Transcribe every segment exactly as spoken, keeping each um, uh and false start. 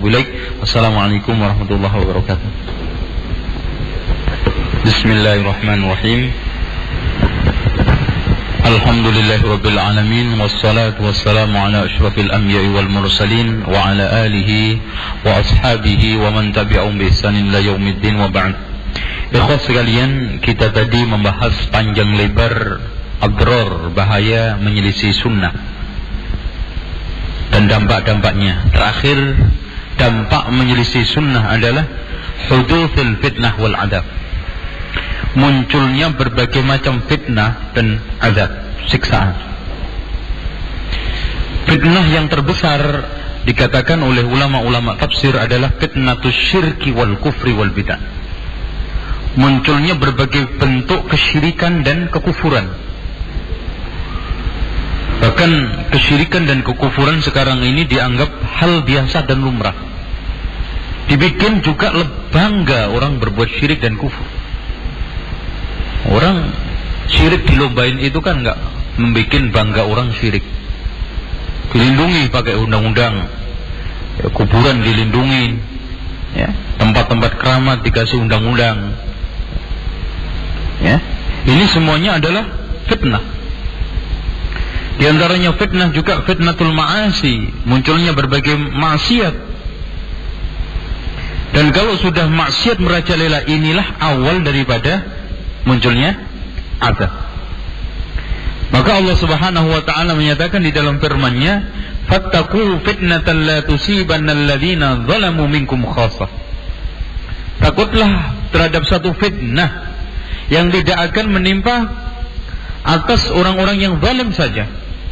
atubu ilaik. Wassalamualaikum warahmatullahi wabarakatuh. Bismillahirrahmanirrahim. Alhamdulillahirabbil alamin wassalatu wassalamu ala asyrafil anbiya'i wal mursalin wa ala alihi wa ashabihi wa man tabi'ahum bi ihsanin ila yaumiddin wa ba'd. Ikhwas sekalian, kita tadi membahas panjang lebar adrar, bahaya menyelisih sunnah dan dampak-dampaknya. Terakhir, dampak menyelisih sunnah adalah hudutsul fitnah wal adab. Munculnya berbagai macam fitnah dan azab, siksaan. Fitnah yang terbesar dikatakan oleh ulama-ulama tafsir adalah fitnatus syirki wal kufri wal bid'ah. Munculnya berbagai bentuk kesyirikan dan kekufuran. Bahkan kesyirikan dan kekufuran sekarang ini dianggap hal biasa dan lumrah. Dibikin juga bangga orang berbuat syirik dan kufur. Orang syirik dilombain itu kan nggak membikin bangga orang syirik. Dilindungi pakai undang-undang, ya, kuburan dilindungi, ya, tempat-tempat keramat dikasih undang-undang, ya. Ini semuanya adalah fitnah. Di antaranya fitnah juga fitnatul ma'asi, munculnya berbagai maksiat. Dan kalau sudah maksiat merajalela, inilah awal daripada munculnya azab. Maka Allah Subhanahu wa taala menyatakan di dalam firman-Nya, "Fattaqu fitnatan la tusibanna alladziina zalamu minkum khassah." Takutlah terhadap satu fitnah yang tidak akan menimpa atas orang-orang yang zalim saja.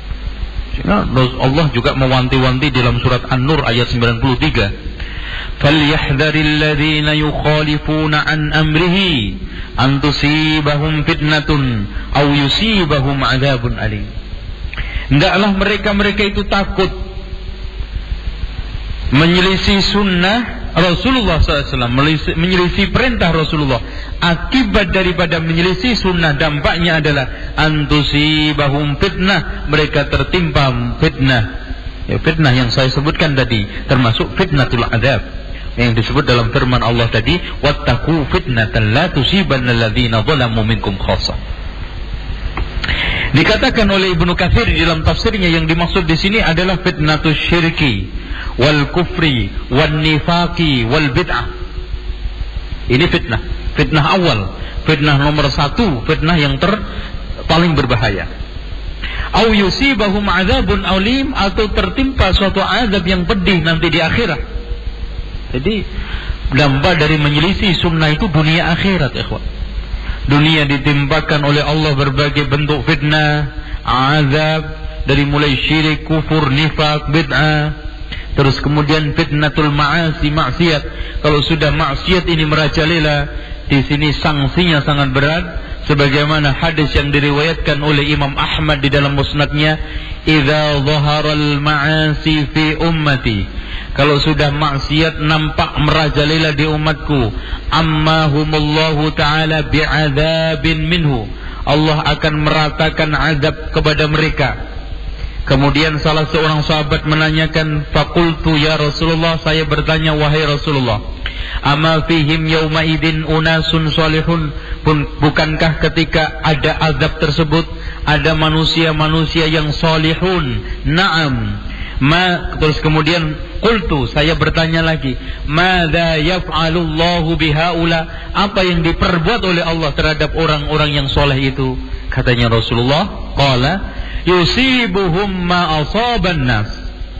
Allah juga mewanti-wanti dalam surat An-Nur ayat sembilan puluh tiga. "Falyahdharil ladziina yukhalifuna an amrihi an tusibahum fitnatun aw yusibahum adzabun alim." Hendaklah mereka-mereka itu takut menyelisih sunnah Rasulullah sallallahu alaihi wasallam, menyelisih perintah Rasulullah. Akibat daripada menyelisih sunnah, dampaknya adalah antusibahum fitnah, mereka tertimpa fitnah. Ya, fitnah yang saya sebutkan tadi termasuk fitnatul adzab yang disebut dalam firman Allah tadi, wattaqu fitnatan la tusibanna alladziina zalamu minkum khassah. Dikatakan oleh Ibnu Katsir di dalam tafsirnya, yang dimaksud di sini adalah fitnatus syirki wal kufri wan nifaqi wal bid'ah. Ini fitnah, fitnah awal, fitnah nomor satu, fitnah yang ter paling berbahaya. Au yusibahum adzabun alim, atau tertimpa suatu azab yang pedih nanti di akhirat. Jadi dampak dari menyelisih sunnah itu dunia akhirat, ikhwan. Dunia ditimpakan oleh Allah berbagai bentuk fitnah, azab, dari mulai syirik, kufur, nifak, bid'ah. Terus kemudian fitnatul ma'asi, maksiat. Kalau sudah maksiat ini merajalela, di sini sanksinya sangat berat. Sebagaimana hadis yang diriwayatkan oleh Imam Ahmad di dalam musnadnya, "Idza dhaharal ma'asi fi ummati." Kalau sudah maksiat nampak merajalela di umatku, ammahumullahu ta'ala bi'adzabin minhu. Allah akan meratakan azab kepada mereka. Kemudian salah seorang sahabat menanyakan, "Faqultu ya Rasulullah," saya bertanya, wahai Rasulullah, "Ama fihim yauma idin unasun salihun?" Bukankah ketika ada azab tersebut ada manusia-manusia yang salihun? Naam. Ma, terus kemudian qultu, saya bertanya lagi, "Madza yaf'alullahu bihaula?" Apa yang diperbuat oleh Allah terhadap orang-orang yang soleh itu? Katanya Rasulullah, qala yusibuhum ma asaban nas.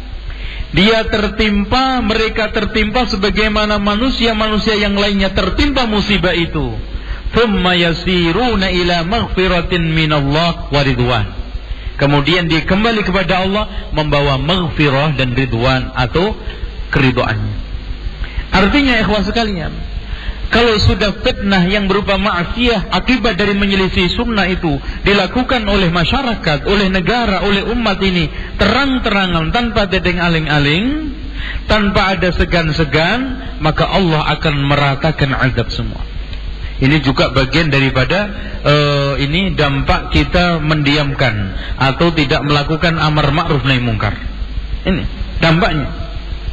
Dia tertimpa, mereka tertimpa sebagaimana manusia-manusia yang lainnya tertimpa musibah itu. Thumma yasiruna ila maghfiratin minallah wa ridwan. Kemudian dia kembali kepada Allah membawa maghfirah dan ridwan atau keridhaannya. Artinya ikhwan sekalian, kalau sudah fitnah yang berupa maksiat akibat dari menyelisih sunnah itu dilakukan oleh masyarakat, oleh negara, oleh umat ini terang-terangan tanpa dedeng aling-aling, tanpa ada segan-segan, maka Allah akan meratakan azab semua. Ini juga bagian daripada uh, ini dampak kita mendiamkan atau tidak melakukan amar ma'ruf nahi mungkar. Ini dampaknya.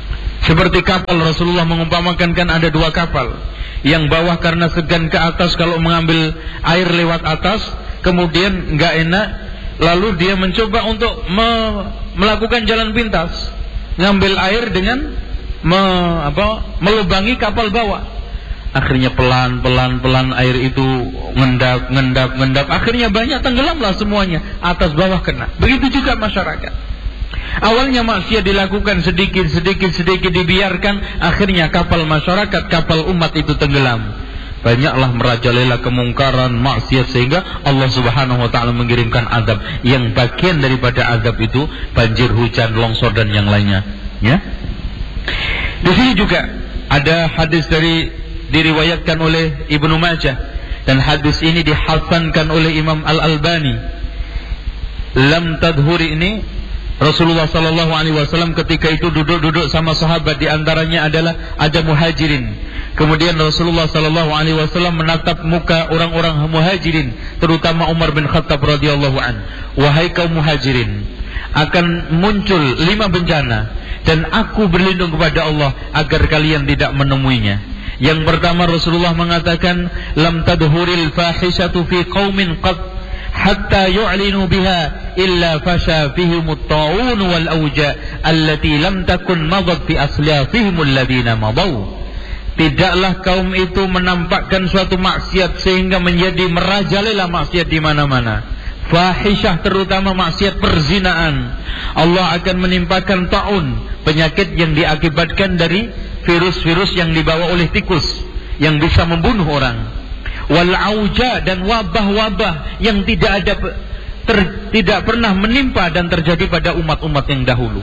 Seperti kapal, Rasulullah mengumpamakan kan ada dua kapal. Yang bawah karena segan ke atas kalau mengambil air lewat atas, kemudian nggak enak, lalu dia mencoba untuk me melakukan jalan pintas, ngambil air dengan me apa, melubangi kapal bawah. Akhirnya pelan pelan pelan air itu ngendap ngendap ngendap, akhirnya banyak tenggelamlah semuanya, atas bawah kena. Begitu juga masyarakat. Awalnya maksiat dilakukan sedikit sedikit sedikit dibiarkan, akhirnya kapal masyarakat, kapal umat itu tenggelam. Banyaklah merajalela kemungkaran, maksiat, sehingga Allah Subhanahu wa taala mengirimkan azab. Yang bagian daripada azab itu banjir, hujan, longsor dan yang lainnya, ya. Di sini juga ada hadis dari diriwayatkan oleh Ibnu Majah, dan hadis ini dihasankan oleh Imam Al-Albani. Lam tadhuri ini Rasulullah sallallahu alaihi wasallam ketika itu duduk-duduk sama sahabat, di antaranya adalah ada muhajirin. Kemudian Rasulullah sallallahu alaihi wasallam menatap muka orang-orang muhajirin, terutama Umar bin Khattab radhiyallahu an. Wahai kaum muhajirin, akan muncul lima bencana, dan aku berlindung kepada Allah agar kalian tidak menemuinya. Yang pertama, Rasulullah mengatakan, lam tadhuril fahishatu fi qaumin qad hatta yu'linu biha illa fasha fihimut ta'un wal awja allati lam takun madat fi aslafihim alladhina madaw. Tidaklah kaum itu menampakkan suatu maksiat sehingga menjadi merajalela maksiat di mana-mana. Fahisyah, terutama maksiat perzinaan. Allah akan menimpakan ta'un, penyakit yang diakibatkan dari virus-virus yang dibawa oleh tikus yang bisa membunuh orang. Wal auja, dan wabah-wabah yang tidak ada ter, tidak pernah menimpa dan terjadi pada umat-umat yang dahulu.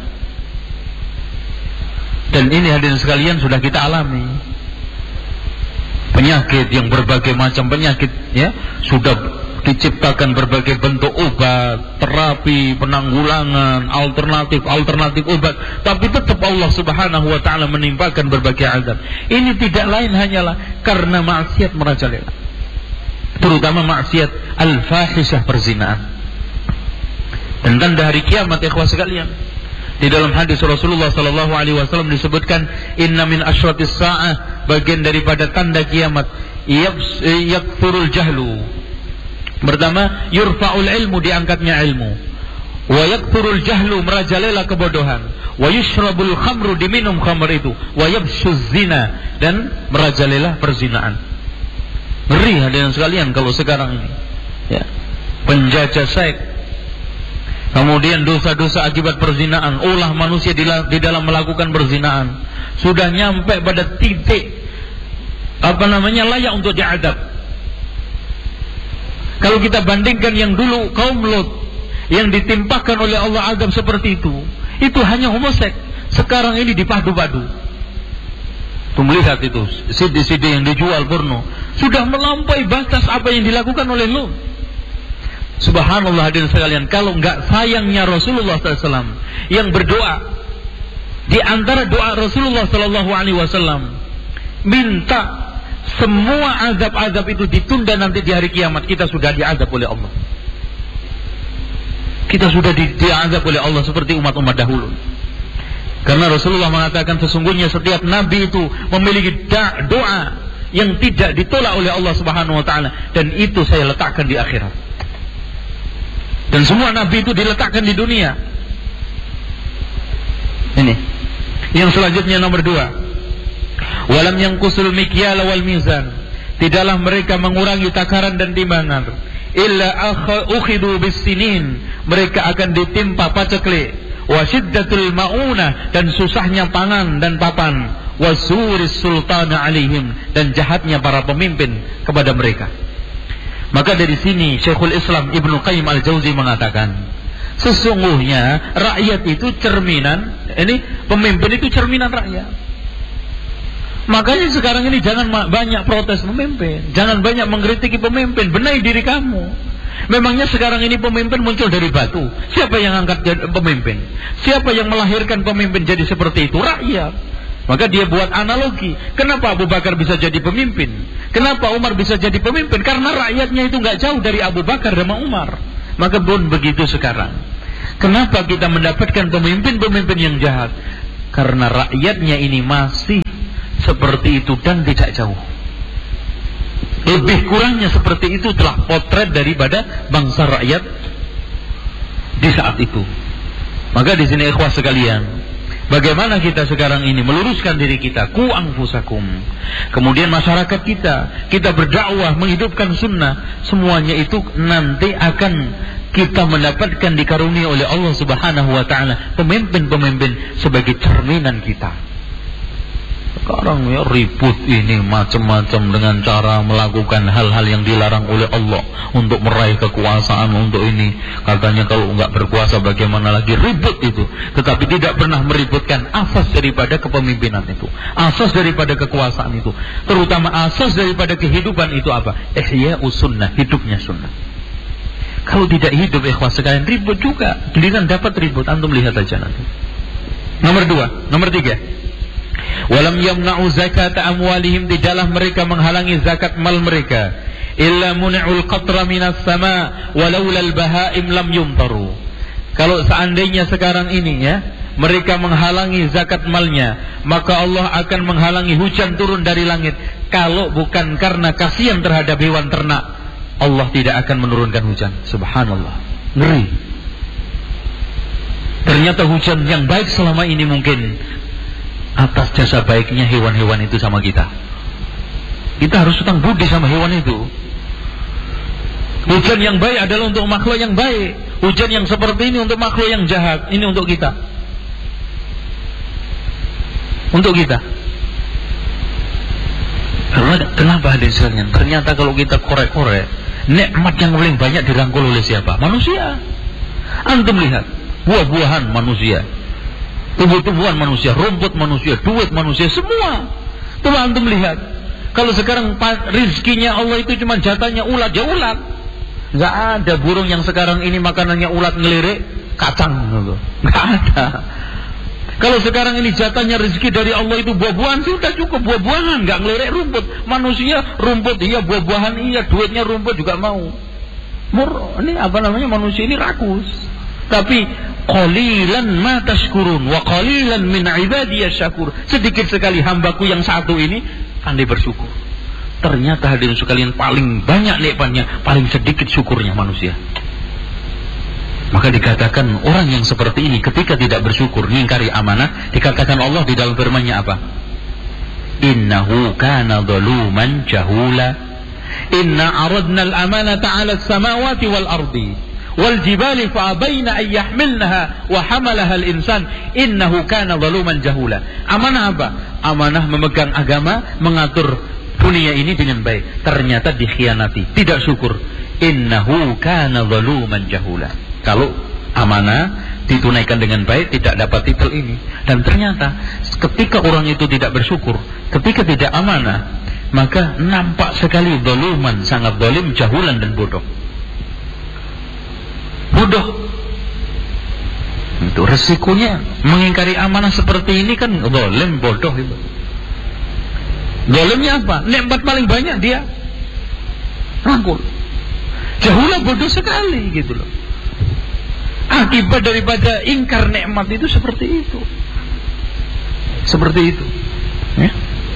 Dan ini hadirin sekalian sudah kita alami. Penyakit yang berbagai macam penyakit, ya, sudah diciptakan berbagai bentuk obat, terapi, penanggulangan, alternatif alternatif obat, tapi tetap Allah Subhanahu wa taala menimpakan berbagai azab. Ini tidak lain hanyalah karena maksiat merajalela, terutama maksiat al-fahisyah, perzinaan. Dan tanda hari kiamat, ikhwah sekalian, di dalam hadis Rasulullah sallallahu alaihi wasallam disebutkan, inna min asyratis sa'ah, bagian daripada tanda kiamat, yakthurul jahlu. Pertama, yurfa'ul ilmu, diangkatnya ilmu. Wa yakthurul jahlu, merajalela kebodohan. Wa yushrabul khamru, diminum khamr itu. Wa yabshuz zina, dan merajalela perzinaan. Ngeri hadirin sekalian kalau sekarang ini, ya, penjajah seks, kemudian dosa-dosa akibat perzinaan, ulah manusia di, di dalam melakukan perzinaan sudah nyampe pada titik apa namanya layak untuk diadab. Kalau kita bandingkan yang dulu kaum Lot yang ditimpakan oleh Allah azab seperti itu, itu hanya homoseks. Sekarang ini dipadu-padu. Tuh, melihat itu C D-C D yang dijual porno sudah melampaui batas apa yang dilakukan oleh Lot. Subhanallah hadirin sekalian, kalau enggak sayangnya Rasulullah sallallahu alaihi wasallam yang berdoa, di antara doa Rasulullah sallallahu alaihi wasallam minta semua azab-azab itu ditunda nanti di hari kiamat, kita sudah diazab oleh Allah. Kita sudah di, diazab oleh Allah seperti umat-umat dahulu. Karena Rasulullah mengatakan sesungguhnya setiap nabi itu memiliki doa yang tidak ditolak oleh Allah Subhanahu wa taala, dan itu saya letakkan di akhirat. Dan semua nabi itu diletakkan di dunia. Ini. Yang selanjutnya nomor dua. Walam yanqusul mikyal wal mizan, tidaklah mereka mengurangi takaran dan timbangan. Illa ukhidu bisinin, mereka akan ditimpa paceklik. Wa syiddatul maunah, dan susahnya pangan dan papan. Wa suris sultana alaihim, dan jahatnya para pemimpin kepada mereka. Maka dari sini Syekhul Islam Ibnu Qayyim Al-Jauzi mengatakan, sesungguhnya rakyat itu cerminan, ini pemimpin itu cerminan rakyat. Makanya sekarang ini jangan banyak protes pemimpin, jangan banyak mengkritiki pemimpin, benahi diri kamu. Memangnya sekarang ini pemimpin muncul dari batu? Siapa yang angkat pemimpin? Siapa yang melahirkan pemimpin jadi seperti itu? Rakyat. Maka dia buat analogi, kenapa Abu Bakar bisa jadi pemimpin? Kenapa Umar bisa jadi pemimpin? Karena rakyatnya itu nggak jauh dari Abu Bakar dan Umar. Maka pun begitu sekarang. Kenapa kita mendapatkan pemimpin-pemimpin yang jahat? Karena rakyatnya ini masih seperti itu dan tidak jauh. Lebih kurangnya seperti itu telah potret daripada bangsa rakyat di saat itu. Maka di sini ikhwah sekalian, bagaimana kita sekarang ini meluruskan diri kita, ku anfusakum. Kemudian masyarakat kita, kita berdakwah menghidupkan sunnah, semuanya itu nanti akan kita mendapatkan dikarunia oleh Allah Subhanahu wa taala pemimpin-pemimpin sebagai cerminan kita. Sekarang ya ribut ini macam-macam dengan cara melakukan hal-hal yang dilarang oleh Allah untuk meraih kekuasaan, untuk ini katanya kalau enggak berkuasa bagaimana lagi, ribut itu. Tetapi tidak pernah meributkan asas daripada kepemimpinan itu, asas daripada kekuasaan itu, terutama asas daripada kehidupan itu apa? Ihya'us sunnah, hidupnya sunnah. Kalau tidak hidup ikhwah sekalian ribut juga, giliran dapat ribut, antum lihat aja nanti. Nomor dua, nomor tiga, walam yamna'u zakat amwalihim, tidaklah mereka menghalangi zakat mal mereka, illa muni'ul qatra minas sama walaula al-bahaim lam yumtaru. Kalau seandainya sekarang ini ya mereka menghalangi zakat malnya, maka Allah akan menghalangi hujan turun dari langit. Kalau bukan karena kasihan terhadap hewan ternak, Allah tidak akan menurunkan hujan. Subhanallah, ngeri. Ternyata hujan yang baik selama ini mungkin atas jasa baiknya hewan-hewan itu sama kita. Kita harus hutang budi sama hewan itu. Hujan yang baik adalah untuk makhluk yang baik. Hujan yang seperti ini untuk makhluk yang jahat. Ini untuk kita. Untuk kita. Kenapa hadirin sekalian? Ternyata kalau kita korek-korek, nikmat yang paling banyak dirangkul oleh siapa? Manusia. Antum lihat, buah-buahan manusia, tumbuh-tumbuhan manusia, rumput manusia, duit manusia, semua. Coba antum lihat. Kalau sekarang rizkinya Allah itu cuma jatahnya ulat, ya ulat. Nggak ada burung yang sekarang ini makanannya ulat ngelirik kacang, nggak ada. Kalau sekarang ini jatahnya rezeki dari Allah itu buah-buahan, sudah cukup buah-buahan, nggak ngelirik rumput. Manusia rumput iya, buah-buahan iya, duitnya rumput juga mau. Mur, ini apa namanya, manusia ini rakus. Tapi qalilan ma tashkurun wa qalilan min ibadiyas syakur. Sedikit sekali hambaku yang satu ini pandai bersyukur. Ternyata hadirin sekalian paling banyak nikmatnya, paling sedikit syukurnya manusia. Maka dikatakan orang yang seperti ini ketika tidak bersyukur, mengingkari amanah, dikatakan Allah di dalam firman-Nya apa? Innahu kana zaluman jahula. Inna aradna al-amanata 'ala as-samawati wal ardi wal jibali fa abaina an yahmilnaha wa hamalaha al-insan innahu kana zaluman jahula. Amanah apa? Amanah memegang agama, mengatur dunia ini dengan baik. Ternyata dikhianati, tidak syukur. Innahu kana zaluman jahula. Kalau amanah ditunaikan dengan baik, tidak dapat titel ini. Dan ternyata ketika orang itu tidak bersyukur, ketika tidak amanah, maka nampak sekali zaluman, sangat zalim, jahulan dan bodoh. Bodoh. Itu resikonya mengingkari amanah seperti ini kan zalim, bodoh itu. Zalimnya apa? Nikmat paling banyak dia rangkul. Jahulah, bodoh sekali gitu loh. Akibat daripada ingkar nikmat itu seperti itu. Seperti itu. Ya.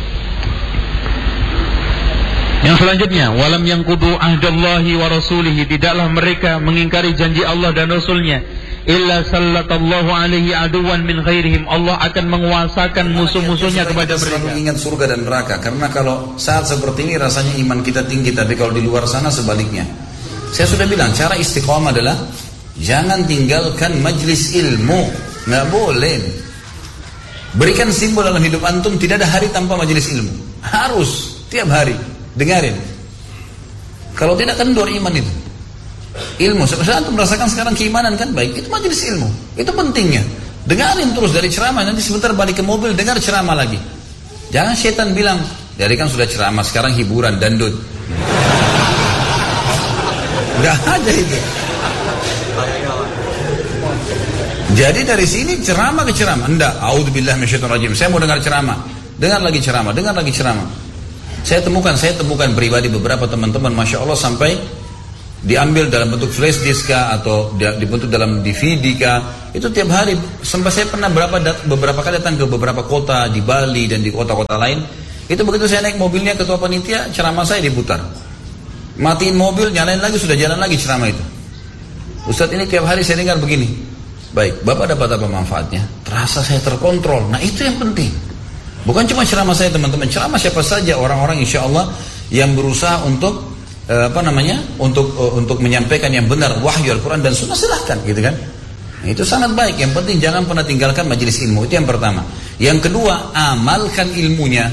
Yang selanjutnya, walam yanqudu ahdallahi wa rasulihi, tidaklah mereka mengingkari janji Allah dan Rasulnya, illa sallatallahu alaihi aduwan min ghairihim, Allah akan menguasakan musuh-musuhnya kepada mereka. Selalu ingat surga dan neraka, karena kalau saat seperti ini rasanya iman kita tinggi, tapi kalau di luar sana sebaliknya. Saya sudah bilang, cara istiqomah adalah jangan tinggalkan majlis ilmu, nggak boleh. Berikan simbol dalam hidup antum, tidak ada hari tanpa majlis ilmu. Harus tiap hari dengarin. Kalau tidak kan kendor iman itu. Ilmu, sebenarnya antum merasakan sekarang keimanan kan baik, itu majlis ilmu, itu pentingnya. Dengarin terus dari ceramah, nanti sebentar balik ke mobil dengar ceramah lagi. Jangan setan bilang, dari kan sudah ceramah, sekarang hiburan dangdut. Nggak ada itu. Jadi dari sini ceramah ke ceramah, enggak, a'udzubillahi minasyaitonir rajim, saya mau dengar ceramah, dengar lagi ceramah, dengar lagi ceramah. Saya temukan, saya temukan pribadi beberapa teman-teman, masya Allah, sampai diambil dalam bentuk flash disk kah, atau dibentuk dalam D V D kah, itu tiap hari. Sampai saya pernah beberapa, beberapa kali datang ke beberapa kota di Bali dan di kota-kota lain, itu begitu saya naik mobilnya, ketua panitia ceramah saya diputar, matiin mobil, nyalain lagi, sudah jalan lagi ceramah itu. Ustadz, ini tiap hari saya dengar begini. Baik, Bapak dapat apa manfaatnya? Terasa saya terkontrol. Nah, itu yang penting. Bukan cuma ceramah saya teman-teman, ceramah siapa saja, orang-orang insya Allah yang berusaha untuk eh, apa namanya, untuk eh, untuk menyampaikan yang benar wahyu Al-Quran dan Sunnah, silahkan, gitu kan? Nah, itu sangat baik. Yang penting jangan pernah tinggalkan majelis ilmu. Itu yang pertama. Yang kedua, amalkan ilmunya.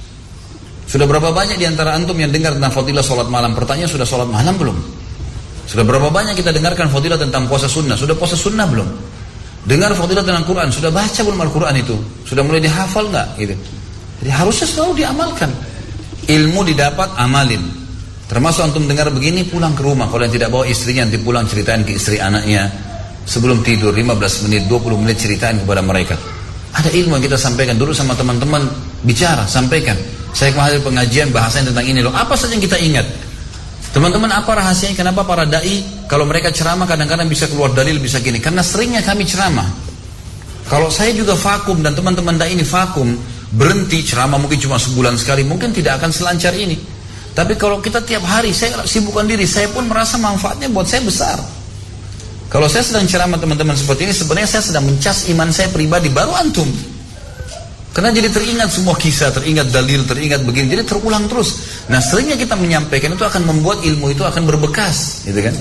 Sudah berapa banyak di antara antum yang dengar tentang fadilah sholat malam? Pertanyaan, sudah sholat malam belum? Sudah berapa banyak kita dengarkan fadilah tentang puasa sunnah? Sudah puasa sunnah belum? Dengar fadilah tentang Quran, sudah baca belum Al-Quran itu? Sudah mulai dihafal nggak? Gitu. Jadi harusnya selalu diamalkan. Ilmu didapat, amalin. Termasuk antum dengar begini, pulang ke rumah. Kalau yang tidak bawa istrinya, nanti pulang ceritain ke istri anaknya. Sebelum tidur, lima belas menit, dua puluh menit ceritain kepada mereka. Ada ilmu yang kita sampaikan. Dulu sama teman-teman bicara, sampaikan. Saya kemarin pengajian bahasanya tentang ini loh. Apa saja yang kita ingat? Teman-teman, apa rahasianya? Kenapa para dai kalau mereka ceramah kadang-kadang bisa keluar dalil, bisa gini? Karena seringnya kami ceramah. Kalau saya juga vakum dan teman-teman dai ini vakum, berhenti ceramah mungkin cuma sebulan sekali, mungkin tidak akan selancar ini. Tapi kalau kita tiap hari, saya sibukkan diri, saya pun merasa manfaatnya buat saya besar. Kalau saya sedang ceramah teman-teman seperti ini, sebenarnya saya sedang mencas iman saya pribadi, baru antum. Karena jadi teringat semua kisah, teringat dalil, teringat begini, jadi terulang terus. Nah, seringnya kita menyampaikan itu akan membuat ilmu itu akan berbekas, gitu kan?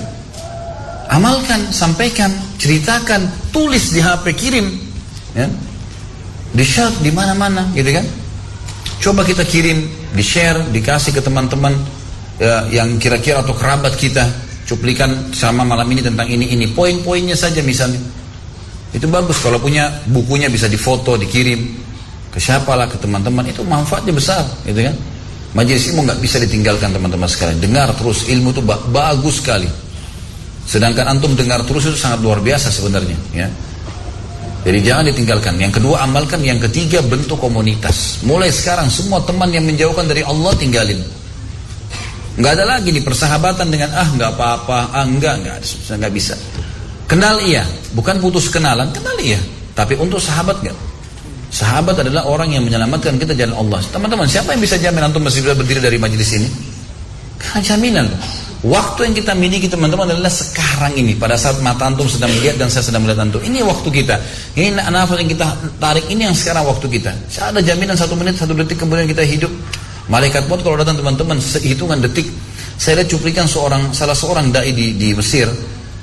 Amalkan, sampaikan, ceritakan, tulis di H P, kirim, ya, di share di mana-mana, gitu kan? Coba kita kirim, di share, dikasih ke teman-teman ya, yang kira-kira atau kerabat kita, cuplikan sama malam ini tentang ini ini, poin-poinnya saja misalnya. Itu bagus. Kalau punya bukunya bisa difoto, dikirim ke siapalah, ke teman-teman, itu manfaatnya besar, gitu kan? Majelis ilmu nggak bisa ditinggalkan teman-teman sekalian. Dengar terus, ilmu itu ba bagus sekali. Sedangkan antum dengar terus itu sangat luar biasa sebenarnya, ya. Jadi jangan ditinggalkan. Yang kedua, amalkan. Yang ketiga, bentuk komunitas. Mulai sekarang semua teman yang menjauhkan dari Allah tinggalin. Nggak ada lagi nih persahabatan dengan ah nggak apa-apa, ah enggak nggak ada, nggak bisa. Kenal iya, bukan putus kenalan, kenal iya. Tapi untuk sahabat nggak. Sahabat adalah orang yang menyelamatkan kita jalan Allah. Teman-teman, siapa yang bisa jamin antum masih bisa berdiri dari majelis ini? Karena jaminan. Waktu yang kita miliki teman-teman adalah sekarang ini. Pada saat mata antum sedang melihat dan saya sedang melihat antum. Ini waktu kita. Ini nafas yang kita tarik, ini yang sekarang waktu kita. Saya ada jaminan satu menit, satu detik kemudian kita hidup. Malaikat maut kalau datang teman-teman sehitungan detik. Saya lihat cuplikan seorang salah seorang dai di, di Mesir.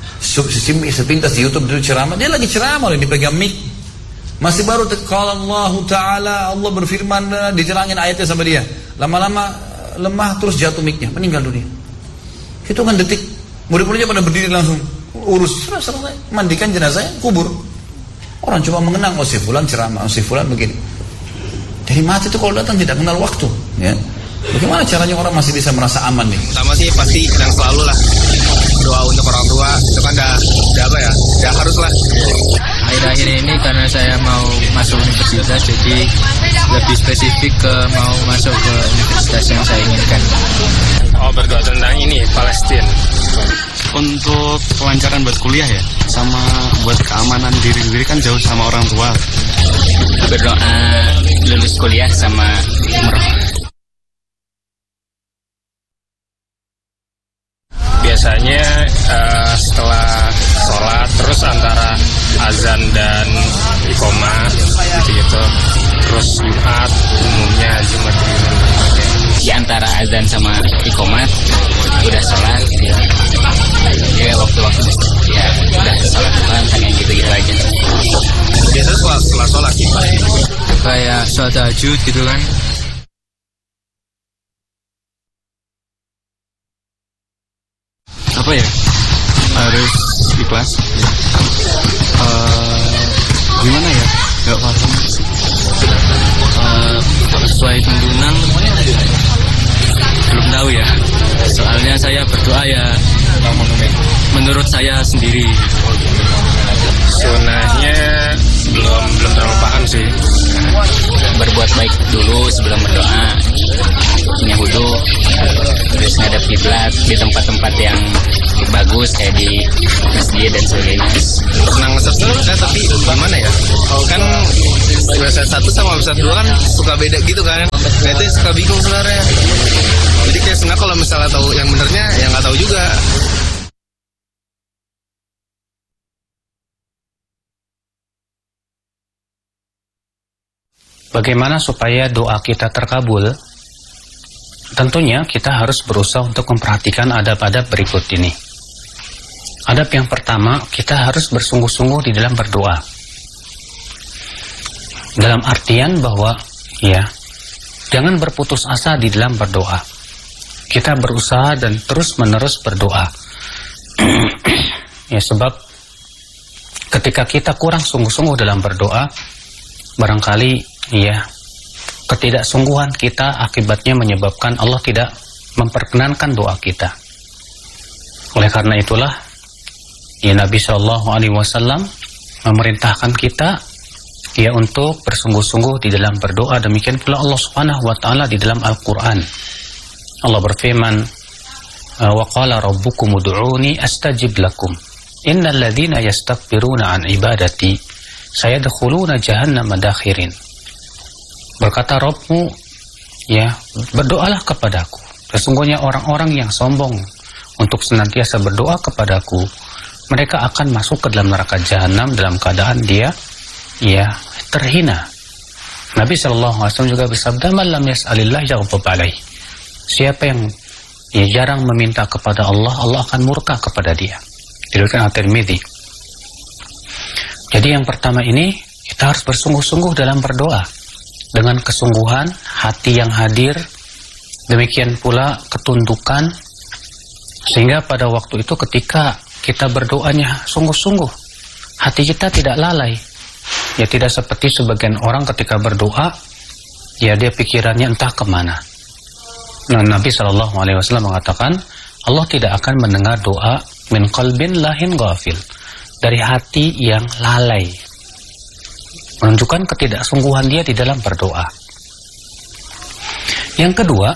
Sepintas di YouTube dulu ceramah. Dia lagi ceramah, dia dipegang mic. Masih baru qala Allah Ta'ala, Allah berfirman, diterangin ayatnya sama dia. Lama-lama lemah terus jatuh mic-nya, meninggal dunia. Hitungan detik. Murid-muridnya pada berdiri langsung urus, selesai, mandikan jenazahnya, kubur. Orang cuma mengenang, oh si fulan ceramah, oh si fulan begini. Jadi mati itu kalau datang tidak kenal waktu, ya. Bagaimana caranya orang masih bisa merasa aman nih? Pertama sih pasti dan selalu lah doa untuk orang tua, itu kan udah, udah apa ya, udah harus lah. Akhir-akhir ini karena saya mau masuk universitas, jadi lebih spesifik ke mau masuk ke universitas yang saya inginkan. Oh, berdoa tentang ini, Palestina. Untuk kelancaran buat kuliah ya, sama buat keamanan diri sendiri kan jauh sama orang tua. Berdoa lulus kuliah sama umroh. Biasanya uh, setelah sholat terus antara azan dan iqomah gitu-gitu, terus Jumat umumnya Jumat di antara azan sama iqomah udah sholat ya, ya waktu-waktu ya udah sholat kan kayak gitu-gitu aja. Biasanya setelah, setelah sholat kita kayak sholat tahajud gitu kan. Apa ya, harus ikhlas ya. uh, gimana ya, gak paham uh, sesuai tuntunan belum tahu ya, soalnya saya berdoa ya menurut saya sendiri. Sunahnya belum belum terlalu paham sih. Berbuat baik dulu sebelum berdoa, punya wudu, terus ngadep kiblat di tempat-tempat yang bagus kayak di masjid dan sebagainya. Pernah nge-search saya, tapi gimana ya? Kalau kan website satu sama website dua kan suka beda gitu kan. Nah itu suka bingung sebenarnya. Jadi kayak sebenarnya kalau misalnya tahu yang benernya, ya nggak tahu juga. Bagaimana supaya doa kita terkabul? Tentunya kita harus berusaha untuk memperhatikan adab-adab berikut ini. Adab yang pertama, kita harus bersungguh-sungguh di dalam berdoa. Dalam artian bahwa, ya, jangan berputus asa di dalam berdoa. Kita berusaha dan terus-menerus berdoa. Ya, sebab ketika kita kurang sungguh-sungguh dalam berdoa, barangkali ya, ketidaksungguhan kita akibatnya menyebabkan Allah tidak memperkenankan doa kita. Oleh karena itulah, ya, Nabi Shallallahu Alaihi Wasallam memerintahkan kita ya untuk bersungguh-sungguh di dalam berdoa. Demikian pula Allah Subhanahu Wa Taala di dalam Al-Quran. Allah berfirman, wa qala rabbukum ud'uni astajib lakum innal ladzina yastakbiruna an ibadati sayadkhuluna jahannama dakhirin. Berkata Rabbmu, ya, berdoalah kepadaku. Sesungguhnya orang-orang yang sombong untuk senantiasa berdoa kepadaku, mereka akan masuk ke dalam neraka jahanam dalam keadaan dia, ya, terhina. Nabi Shallallahu Alaihi Wasallam juga bersabda, "Man lam yas'alillah yaghdab alaih." Siapa yang ya, jarang meminta kepada Allah, Allah akan murka kepada dia. Diriwayatkan At-Tirmidzi. Jadi yang pertama ini, kita harus bersungguh-sungguh dalam berdoa. Dengan kesungguhan, hati yang hadir, demikian pula ketundukan, sehingga pada waktu itu ketika kita berdoanya sungguh-sungguh, hati kita tidak lalai. Ya, tidak seperti sebagian orang ketika berdoa, ya dia pikirannya entah kemana. Nah, Nabi Shallallahu Alaihi Wasallam mengatakan, Allah tidak akan mendengar doa min qalbin lahin ghafil, dari hati yang lalai, menunjukkan ketidaksungguhan dia di dalam berdoa. Yang kedua,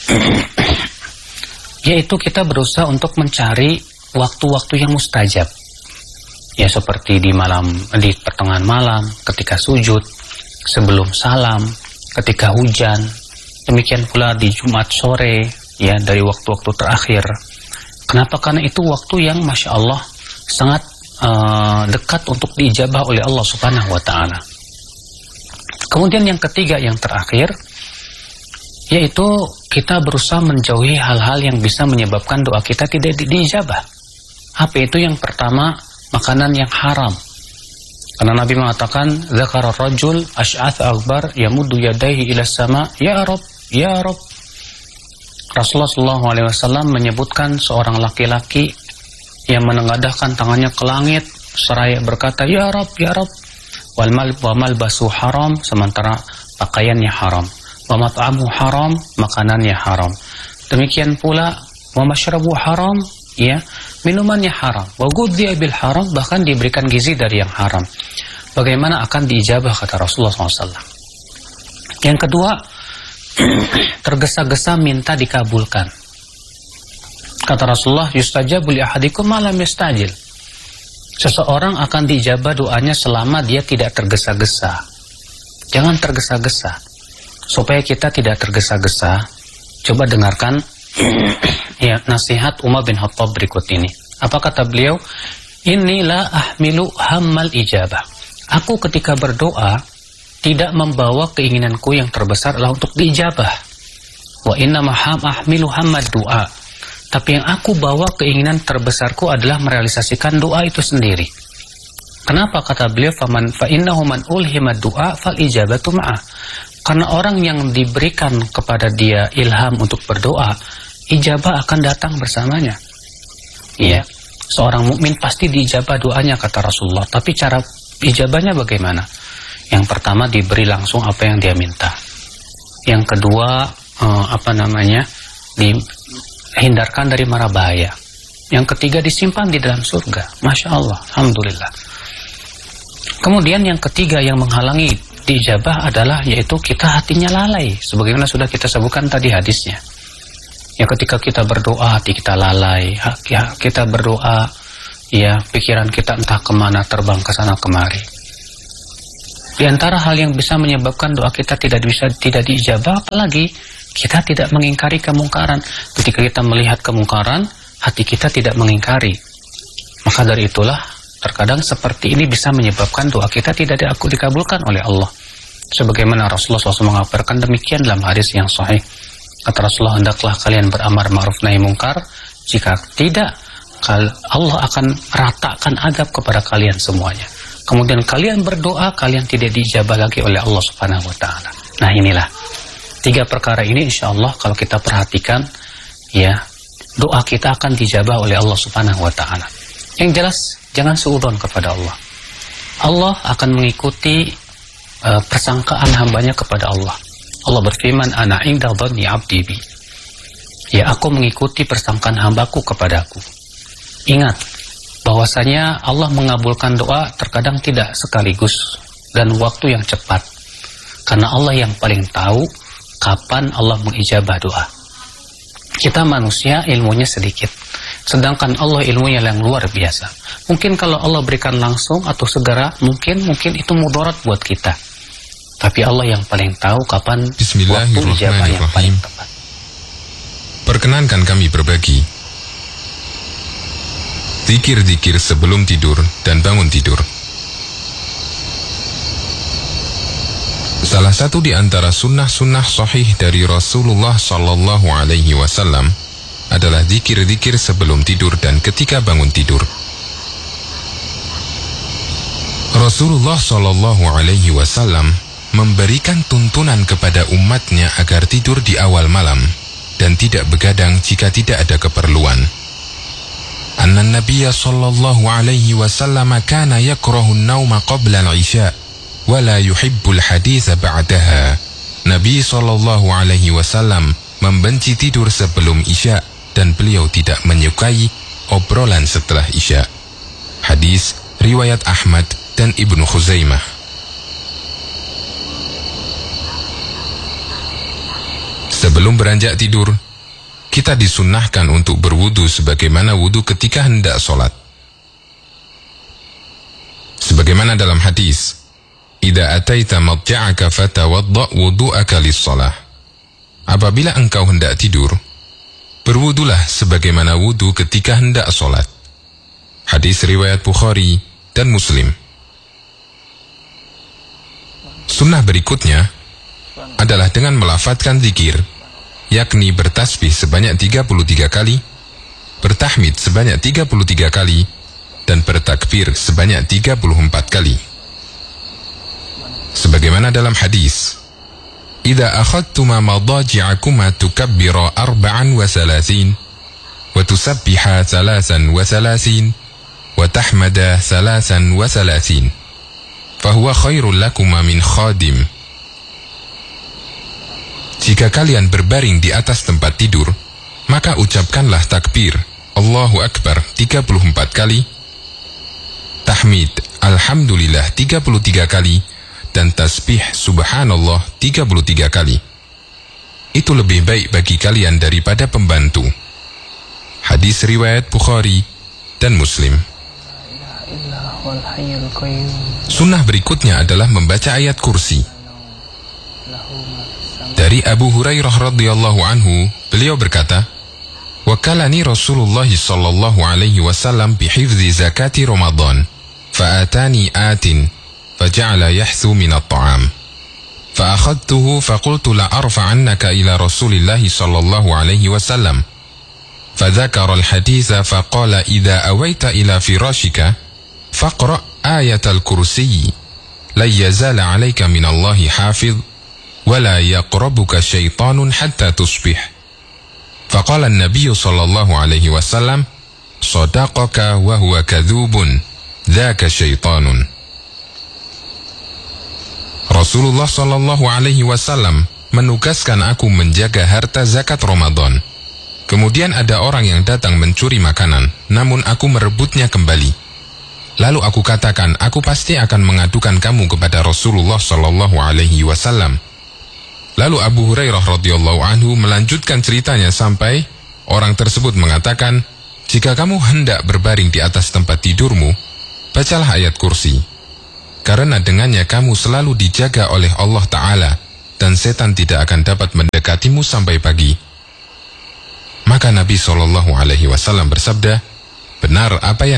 yaitu kita berusaha untuk mencari waktu-waktu yang mustajab. Ya, seperti di malam, di pertengahan malam, ketika sujud, sebelum salam, ketika hujan, demikian pula di Jumat sore, ya, dari waktu-waktu terakhir. Kenapa? Karena itu waktu yang Masya Allah sangat uh, dekat untuk diijabah oleh Allah Subhanahu Wa Taala. Kemudian yang ketiga, yang terakhir, yaitu kita berusaha menjauhi hal-hal yang bisa menyebabkan doa kita tidak di diijabah. Apa itu? Yang pertama, makanan yang haram. Karena Nabi mengatakan, "Dzakara rajul asy'ath akbar yamuddu yadayhi ila sama, ya Rabb, ya Rabb." Rasulullah shallallahu alaihi wasallam menyebutkan seorang laki-laki yang menengadahkan tangannya ke langit seraya berkata, "Ya Rabb, ya Rabb." Wal mal wa malbasu haram, sementara pakaiannya haram. Wa mat'amu haram, makanannya haram. Demikian pula wa masyrabu haram, ya, minumannya haram. Wa ghudhiya bil haram, bahkan diberikan gizi dari yang haram. Bagaimana akan diijabah, kata Rasulullah shallallahu alaihi wasallam. Yang kedua, tergesa-gesa minta dikabulkan. Kata Rasulullah, yustajabu li ahadikum ma lam yastajil. Seseorang akan diijabah doanya selama dia tidak tergesa-gesa. Jangan tergesa-gesa. Supaya kita tidak tergesa-gesa, coba dengarkan ya, nasihat Umar bin Khattab berikut ini. Apa kata beliau? Inilah ahmilu hammal ijabah. Aku ketika berdoa tidak membawa keinginanku yang terbesar adalah untuk diijabah. Wa inna maham ahmilu hammad doa. Tapi yang aku bawa keinginan terbesarku adalah merealisasikan doa itu sendiri. Kenapa? Kata beliau, faman fa innahu man ulhima du'a fal ijabatu ma'ah. Karena orang yang diberikan kepada dia ilham untuk berdoa, ijabah akan datang bersamanya. Iya, seorang mukmin pasti diijabah doanya, kata Rasulullah. Tapi cara ijabahnya bagaimana? Yang pertama, diberi langsung apa yang dia minta. Yang kedua, eh, apa namanya? Dihindarkan dari mara bahaya. Yang ketiga, disimpan di dalam surga. Masya Allah, alhamdulillah. Kemudian yang ketiga yang menghalangi diijabah adalah yaitu kita hatinya lalai, sebagaimana sudah kita sebutkan tadi hadisnya. Ya, ketika kita berdoa hati kita lalai, ya, kita berdoa ya pikiran kita entah kemana, terbang ke sana kemari. Di antara hal yang bisa menyebabkan doa kita tidak bisa tidak diijabah, apalagi kita tidak mengingkari kemungkaran. Ketika kita melihat kemungkaran, hati kita tidak mengingkari. Maka dari itulah terkadang seperti ini bisa menyebabkan doa kita tidak dikabulkan oleh Allah. Sebagaimana Rasulullah shallallahu alaihi wasallam mengabarkan demikian dalam hadis yang sahih. Kata Rasulullah, hendaklah kalian beramar ma'ruf nahi mungkar, jika tidak Allah akan ratakan azab kepada kalian semuanya. Kemudian kalian berdoa, kalian tidak dijabah lagi oleh Allah Subhanahu wa taala. Nah, inilah tiga perkara ini, insya Allah kalau kita perhatikan, ya, doa kita akan dijabah oleh Allah Subhanahu wa taala. Yang jelas, jangan suudzon kepada Allah. Allah akan mengikuti uh, persangkaan hambanya kepada Allah. Allah berfirman, ana inda dhanni 'abdi bi. Ya, aku mengikuti persangkaan hambaku kepadaku. Ingat bahwasanya Allah mengabulkan doa terkadang tidak sekaligus dan waktu yang cepat. Karena Allah yang paling tahu kapan Allah mengijabah doa. Kita manusia ilmunya sedikit, sedangkan Allah ilmunya yang luar biasa. Mungkin kalau Allah berikan langsung atau segera, mungkin mungkin itu mudarat buat kita. Tapi Allah yang paling tahu kapan waktu ijabah yang paling tepat. Perkenankan kami berbagi zikir-zikir sebelum tidur dan bangun tidur. Salah satu di antara sunnah-sunnah sahih dari Rasulullah sallallahu alaihi wasallam adalah zikir-zikir sebelum tidur dan ketika bangun tidur. Rasulullah sallallahu alaihi wasallam memberikan tuntunan kepada umatnya agar tidur di awal malam dan tidak begadang jika tidak ada keperluan. Anna Nabiyya sallallahu alaihi wasallam kana yakrahu an-nauma qabla al-isya wa la yuhibbul haditsa ba'daha. Nabi sallallahu alaihi wasallam membenci tidur sebelum isya dan beliau tidak menyukai obrolan setelah isya. Hadis riwayat Ahmad dan Ibnu Khuzaimah. Sebelum beranjak tidur, kita disunnahkan untuk berwudu sebagaimana wudu ketika hendak sholat. Sebagaimana dalam hadis, "Idza ataita madja'aka fatawadda' wudu'aka lis-shalah." Apabila engkau hendak tidur, berwudulah sebagaimana wudu ketika hendak sholat. Hadis riwayat Bukhari dan Muslim. Sunnah berikutnya adalah dengan melafadzkan zikir, yakni bertasbih sebanyak tiga puluh tiga kali, bertahmid sebanyak tiga puluh tiga kali, dan bertakbir sebanyak tiga puluh empat kali. Sebagaimana dalam hadis, "Idza akhadtuma madaji'akuma tukabbira arba'an wa salasin, wa tusabbiha salasan wa salasin, wa tahmada salasan wa salasin, fahuwa khairul lakuma min khadim." Jika kalian berbaring di atas tempat tidur, maka ucapkanlah takbir Allahu Akbar tiga puluh empat kali, tahmid Alhamdulillah tiga puluh tiga kali, dan tasbih Subhanallah tiga puluh tiga kali. Itu lebih baik bagi kalian daripada pembantu. Hadis riwayat Bukhari dan Muslim. Sunnah berikutnya adalah membaca ayat kursi. Dari Abu Hurairah radhiyallahu anhu, beliau berkata, "Wakalani Rasulullah sallallahu alaihi wasallam bihifzi zakati Ramadan, fa'atani atin, faja'ala yahsu min at-ta'am. Fa'akhadtuhu faqultu la arfa'annaka ila Rasulillah sallallahu alaihi wasallam. Fadzakara al-haditha faqala idza awaita ila firashika, faqra ayat al-kursi, la yazala 'alaika min Allahi hafiz. ولا يقربك شيطان حتى تصبح. فقال النبي صلى الله عليه وسلم صدقك وهو كذوب ذاك شيطان. Rasulullah sallallahu alaihi wasallam menugaskan aku menjaga harta zakat Ramadan. Kemudian ada orang yang datang mencuri makanan, namun aku merebutnya kembali. Lalu aku katakan, aku pasti akan mengadukan kamu kepada Rasulullah sallallahu alaihi wasallam. Lalu Abu Hurairah radhiyallahu anhu melanjutkan ceritanya sampai orang tersebut mengatakan, jika kamu hendak berbaring di atas tempat tidurmu, bacalah ayat kursi. Karena dengannya kamu selalu dijaga oleh Allah Ta'ala dan setan tidak akan dapat mendekatimu sampai pagi. Maka Nabi shallallahu alaihi wasallam bersabda, benar apa yang